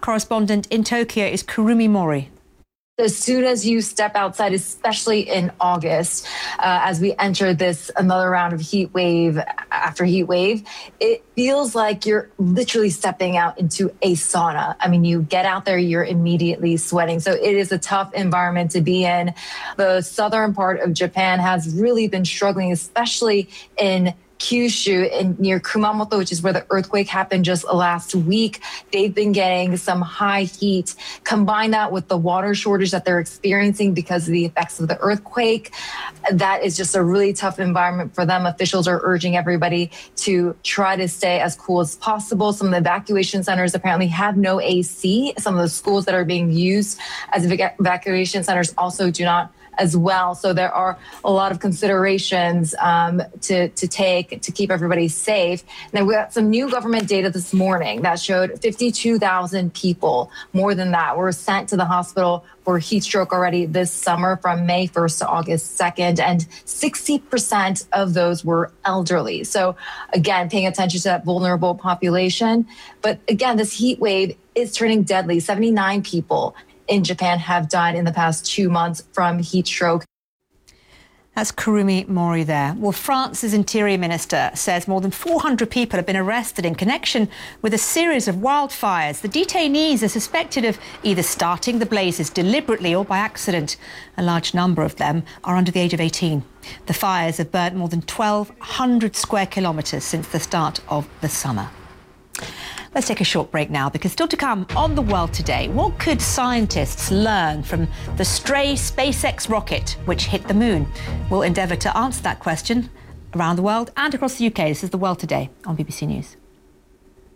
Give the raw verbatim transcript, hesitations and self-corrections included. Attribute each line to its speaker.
Speaker 1: correspondent in Tokyo is Kurumi Mori.
Speaker 2: As soon as you step outside, especially in August, uh, as we enter this another round of heat wave after heat wave, it feels like you're literally stepping out into a sauna. I mean, you get out there, you're immediately sweating. So it is a tough environment to be in. The southern part of Japan has really been struggling, especially in Kyushu and near Kumamoto, which is where the earthquake happened just last week. They've been getting some high heat. Combine that with the water shortage that they're experiencing because of the effects of the earthquake. That is just a really tough environment for them. Officials are urging everybody to try to stay as cool as possible. Some of the evacuation centers apparently have no A C. Some of the schools that are being used as evacuation centers also do not as well. So there are a lot of considerations um, to, to take to keep everybody safe. Now, we got some new government data this morning that showed fifty-two thousand people, more than that, were sent to the hospital for heat stroke already this summer from May first to August second, and sixty percent of those were elderly. So again, paying attention to that vulnerable population. But again, this heat wave is turning deadly. seventy-nine people in Japan have died in the past two months from heat stroke.
Speaker 1: That's Kurumi Mori there. Well, France's Interior Minister says more than four hundred people have been arrested in connection with a series of wildfires. The detainees are suspected of either starting the blazes deliberately or by accident. A large number of them are under the age of eighteen. The fires have burnt more than twelve hundred square kilometres since the start of the summer. Let's take a short break now, because still to come on The World Today, what could scientists learn from the stray SpaceX rocket which hit the moon? We'll endeavour to answer that question around the world and across the U K. This is The World Today on B B C News.